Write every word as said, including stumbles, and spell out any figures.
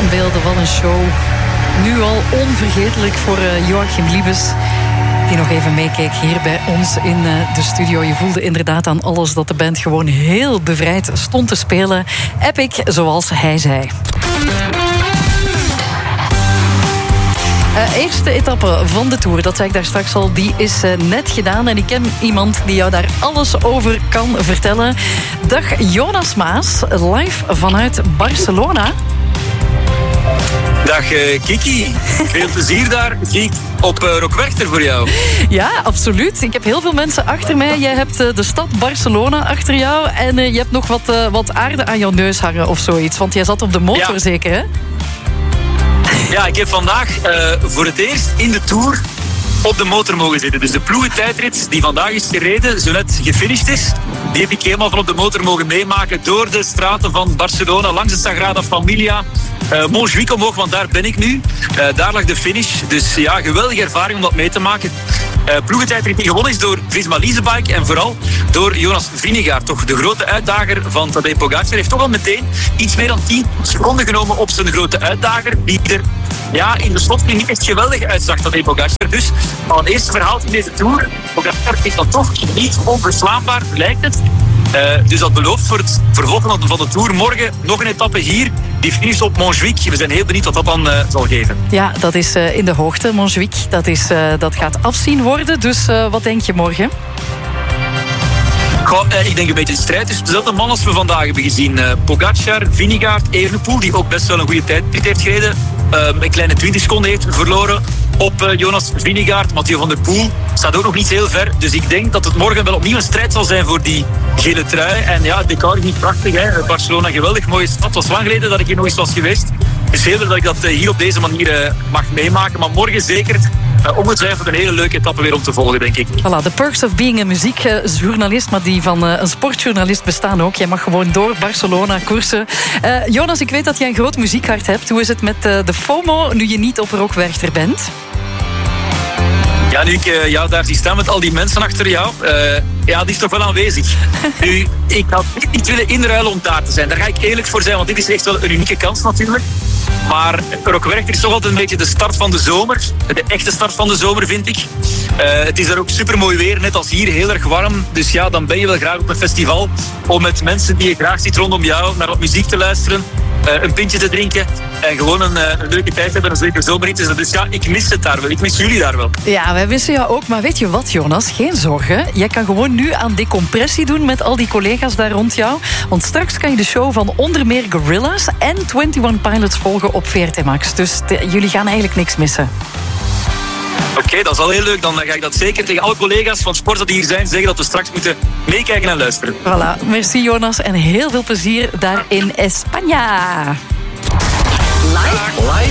waanbeelden, wat een show. Nu al onvergetelijk voor uh, Joachim Liebes, die nog even meekeek hier bij ons in uh, de studio. Je voelde inderdaad aan alles dat de band gewoon heel bevrijd stond te spelen. Epic, zoals hij zei. Uh, eerste etappe van de Tour, dat zei ik daar straks al, die is uh, net gedaan. En ik ken iemand die jou daar alles over kan vertellen. Dag Jonas Maas, live vanuit Barcelona. Dag uh, Kiki, veel plezier daar. Zie ik op uh, Rock Werchter voor jou. Ja, absoluut. Ik heb heel veel mensen achter mij. Jij hebt uh, de stad Barcelona achter jou. En uh, je hebt nog wat, uh, wat aarde aan jouw neus hangen of zoiets. Want jij zat op de motor, ja. Zeker, hè? Ja, ik heb vandaag uh, voor het eerst in de Tour op de motor mogen zitten. Dus de ploegentijdrit die vandaag is gereden, zo net gefinished is, die heb ik helemaal van op de motor mogen meemaken door de straten van Barcelona, langs de Sagrada Familia, uh, Montjuïc omhoog, want daar ben ik nu. Uh, daar lag de finish. Dus ja, geweldige ervaring om dat mee te maken. Uh, ploegentijdrit die gewonnen is door Visma Leasebike en vooral door Jonas Vingegaard. Toch de grote uitdager van Tadej Pogacar. Heeft toch al meteen iets meer dan tien seconden genomen op zijn grote uitdager. Die er ja, in de slotring niet echt geweldig uitzag, Tadej Pogacar. Dus al een eerste verhaal in deze Tour. Pogacar is dan toch niet onverslaanbaar, lijkt het. Uh, dus dat belooft voor het vervolg van de Tour. Morgen nog een etappe hier. Die finish op Montjuïc. We zijn heel benieuwd wat dat dan uh, zal geven. Ja, dat is uh, in de hoogte, Montjuïc. Dat, is, uh, dat gaat afzien worden. Dus uh, wat denk je morgen? Goh, uh, ik denk een beetje de strijd tussen dezelfde man als we vandaag hebben gezien. Uh, Pogacar, Vingegaard, Evenepoel, die ook best wel een goede tijd heeft gereden. Uh, een kleine twintig seconden heeft verloren op uh, Jonas Vingegaard. Mathieu van der Poel staat ook nog niet heel ver. Dus ik denk dat het morgen wel opnieuw een strijd zal zijn voor die gele trui. En ja, het decor is niet prachtig. Hè? Barcelona, geweldig mooie stad. Het was lang geleden dat ik hier nog eens was geweest. Het is heel leuk dat ik dat uh, hier op deze manier uh, mag meemaken. Maar morgen zeker uh, ongetwijfeld een hele leuke etappe weer om te volgen, denk ik. Voilà, de perks of being een muziekjournalist, maar die van uh, een sportjournalist bestaan ook. Jij mag gewoon door Barcelona koersen. Uh, Jonas, ik weet dat jij een groot muziekhart hebt. Hoe is het met uh, de FOMO nu je niet op Rock Werchter bent? Ja, nu ik uh, jou daar zie staan met al die mensen achter jou, uh, ja, die is toch wel aanwezig. Nu, ik had niet willen inruilen om daar te zijn. Daar ga ik eerlijk voor zijn, want dit is echt wel een unieke kans natuurlijk. Maar Rock Werchter is toch altijd een beetje de start van de zomer. De echte start van de zomer, vind ik. Uh, het is daar ook supermooi weer, net als hier, heel erg warm. Dus ja, dan ben je wel graag op een festival om met mensen die je graag ziet rondom jou naar wat muziek te luisteren. Uh, een pintje te drinken en gewoon een, uh, een leuke tijd hebben. En zeker zomerrit. Dus ja, ik mis het daar wel. Ik mis jullie daar wel. Ja, wij missen jou ook. Maar weet je wat, Jonas? Geen zorgen. Jij kan gewoon nu aan decompressie doen met al die collega's daar rond jou. Want straks kan je de show van onder meer Gorillaz en eenentwintig Pilots volgen op V R T Max. Dus de, jullie gaan eigenlijk niks missen. Oké, okay, dat is al heel leuk. Dan ga ik dat zeker tegen alle collega's van sport die hier zijn zeggen dat we straks moeten meekijken en luisteren. Voilà, merci Jonas en heel veel plezier daar in España. Live, live.